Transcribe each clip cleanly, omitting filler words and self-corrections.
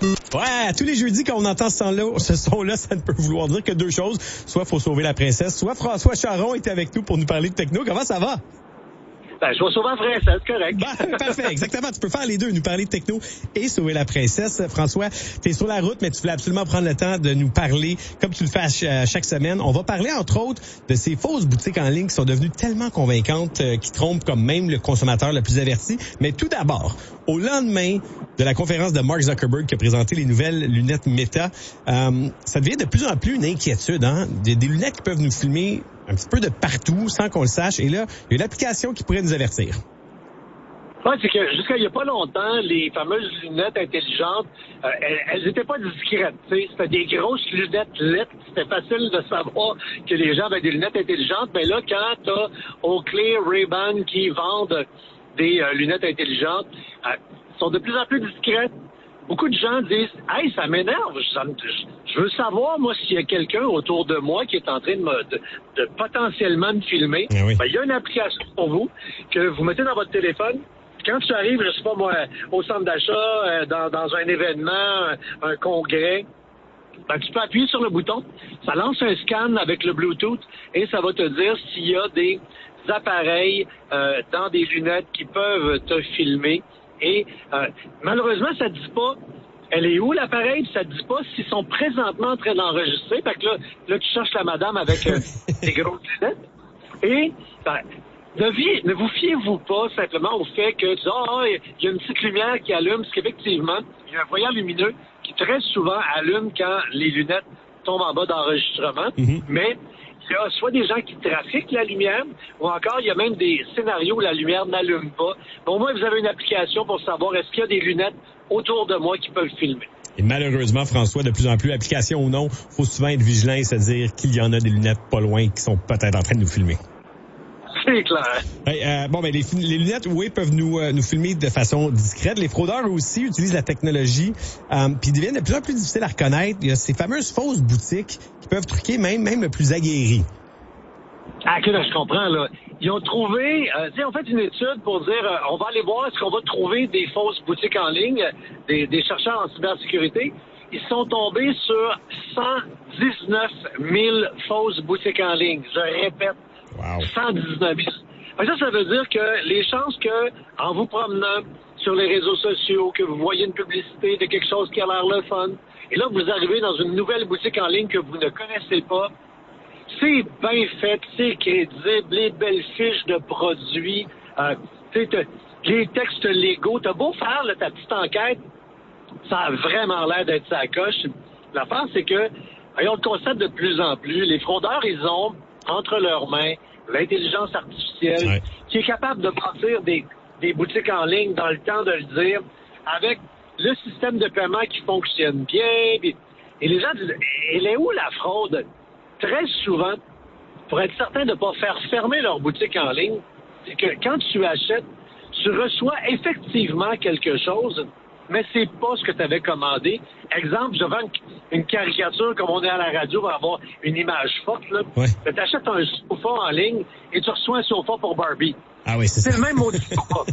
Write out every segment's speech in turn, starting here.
Ouais, tous les jeudis quand on entend ce son-là, ça ne peut vouloir dire que deux choses. Soit faut sauver la princesse, soit François Charon est avec nous pour nous parler de techno. Comment ça va? Ben, je vais sauver la princesse, correct. Ben, parfait, exactement. Tu peux faire les deux, nous parler de techno et sauver la princesse. François, t'es sur la route, mais tu voulais absolument prendre le temps de nous parler, comme tu le fais chaque semaine. On va parler, entre autres, de ces fausses boutiques en ligne qui sont devenues tellement convaincantes, qui trompent comme même le consommateur le plus averti. Mais tout d'abord, au lendemain de la conférence de Mark Zuckerberg qui a présenté les nouvelles lunettes Meta, ça devient de plus en plus une inquiétude, hein? Des lunettes qui peuvent nous filmer un petit peu de partout sans qu'on le sache. Et là, il y a une application qui pourrait nous avertir. Ouais, c'est que jusqu'à il y a pas longtemps, les fameuses lunettes intelligentes, elles étaient pas discrètes. C'était des grosses lunettes LED. C'était facile de savoir que les gens avaient des lunettes intelligentes. Mais là, quand t'as Oakley, Ray-Ban qui vendent des lunettes intelligentes, sont de plus en plus discrètes. Beaucoup de gens disent « Hey, ça m'énerve, je veux savoir, moi, s'il y a quelqu'un autour de moi qui est en train de potentiellement me filmer. Oui. » Ben, il y a une application pour vous que vous mettez dans votre téléphone. Quand tu arrives, je sais pas moi, au centre d'achat, dans un événement, un congrès, ben, tu peux appuyer sur le bouton. Ça lance un scan avec le Bluetooth et ça va te dire s'il y a des appareils dans des lunettes qui peuvent te filmer. Et malheureusement, ça te dit pas elle est où l'appareil, ça te dit pas s'ils sont présentement en train d'enregistrer. Fait que là tu cherches la madame avec des grosses lunettes. Et ne vous fiez-vous pas simplement au fait que il y a une petite lumière qui allume, parce qu'effectivement, il y a un voyant lumineux qui très souvent allume quand les lunettes tombent en bas d'enregistrement. Mm-hmm. Mais il y a soit des gens qui trafiquent la lumière, ou encore il y a même des scénarios où la lumière n'allume pas. Bon, au moins, vous avez une application pour savoir est-ce qu'il y a des lunettes autour de moi qui peuvent filmer. Et malheureusement, François, de plus en plus, application ou non, faut souvent être vigilant et se dire qu'il y en a des lunettes pas loin qui sont peut-être en train de nous filmer. C'est clair. Les lunettes, oui, peuvent nous filmer de façon discrète. Les fraudeurs aussi utilisent la technologie, puis ils deviennent de plus en plus difficiles à reconnaître. Il y a ces fameuses fausses boutiques qui peuvent truquer même le plus aguerri. Ah, que là, je comprends, là. Ils ont trouvé, ils ont fait une étude pour dire, on va aller voir est-ce qu'on va trouver des fausses boutiques en ligne, des chercheurs en cybersécurité. Ils sont tombés sur 119 000 fausses boutiques en ligne. Je répète. Wow. 119 000. Ça veut dire que les chances que, en vous promenant sur les réseaux sociaux, que vous voyez une publicité de quelque chose qui a l'air le fun, et là, vous arrivez dans une nouvelle boutique en ligne que vous ne connaissez pas, c'est bien fait, c'est crédible, les belles fiches de produits, les textes légaux, t'as beau faire ta petite enquête, ça a vraiment l'air d'être sa coche. L'affaire, c'est que, on le constate de plus en plus, les fraudeurs, ils ont entre leurs mains l'intelligence artificielle qui est capable de bâtir des boutiques en ligne dans le temps de le dire, avec le système de paiement qui fonctionne bien. Et les gens disent, elle est où la fraude? Très souvent, pour être certain de ne pas faire fermer leur boutique en ligne, c'est que quand tu achètes, tu reçois effectivement quelque chose, mais c'est pas ce que tu avais commandé. Exemple, je vends une caricature, comme on est à la radio, on va avoir une image forte, là. Ouais. Tu achètes un sofa en ligne et tu reçois un sofa pour Barbie. Ah oui, c'est ça. Le même maudit sofa.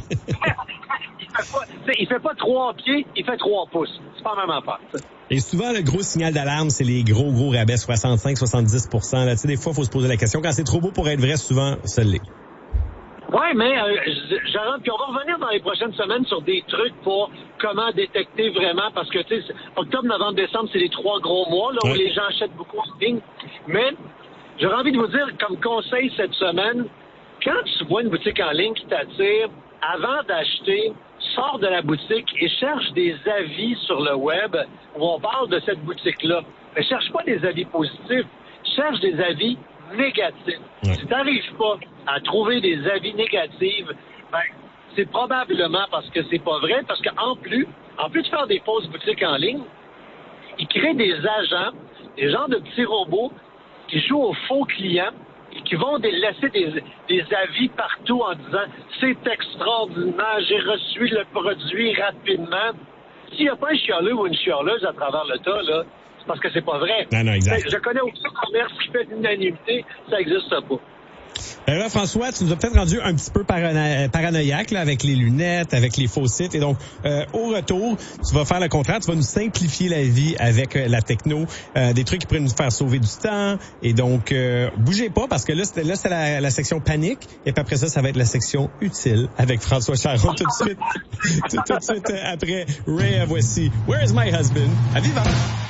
il fait pas 3 pieds, il fait 3 pouces. C'est pas la même affaire. Et souvent, le gros signal d'alarme, c'est les gros rabais, 65-70%. Là, tu sais, des fois, il faut se poser la question. Quand c'est trop beau pour être vrai, souvent, ça l'est. Oui, mais puis on va revenir dans les prochaines semaines sur des trucs pour comment détecter vraiment, parce que tu sais, octobre, novembre, décembre, c'est les 3 gros mois là où les gens achètent beaucoup en ligne. Mais j'aurais envie de vous dire, comme conseil cette semaine, quand tu vois une boutique en ligne qui t'attire, avant d'acheter, sors de la boutique et cherche des avis sur le web où on parle de cette boutique-là. Mais cherche pas des avis positifs, cherche des avis négatifs. Ouais. Si tu n'arrives pas à trouver des avis négatifs, c'est probablement parce que c'est pas vrai, parce qu'en plus de faire des fausses boutiques en ligne, ils créent des agents, des genres de petits robots qui jouent aux faux clients et qui vont laisser des avis partout en disant « C'est extraordinaire, j'ai reçu le produit rapidement ». S'il n'y a pas un chialeux ou une chialeuse à travers le tas, là, parce que c'est pas vrai. Non, exact. Je connais aucun commerce qui fait l'unanimité, ça n'existe pas. Ben là, François, tu nous as peut-être rendu un petit peu paranoïaque là, avec les lunettes, avec les faux sites. Et donc, au retour, tu vas faire le contraire. Tu vas nous simplifier la vie avec la techno. Des trucs qui pourraient nous faire sauver du temps. Et donc, bougez pas parce que là, c'est la section panique. Et puis après ça va être la section utile avec François Charon tout de suite. tout de suite après Ray, voici Where's My Husband? À Vivant!